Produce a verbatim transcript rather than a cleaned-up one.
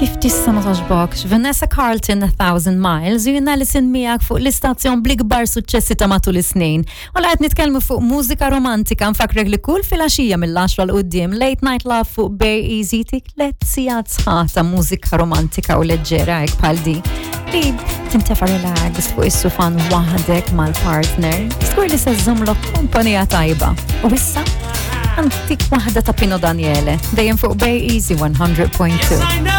Kif tissa ma taġbokx, Vanessa Carlton A Thousand Miles, u jina li sin miegħek fuq l-istazzjon bl-ikbar suċċessi ta' matul is-snin. U la qed nitkellmu fuq mużika romantika nfakrek li kull filgħaxija mill-għaxra l qudiem Late Night Love fuq Bear Easy tik let sigħat sħaħ ta' mużika romantika u leġġera hekk bħal di. Li tintefa' relax fuq is-sufan waħdek mal-partner. Skur li se żżommlok kumpanija tajba. U issa antik waħda ta' Pino Daniele, dejjem fuq Bear Easy one hundred point two.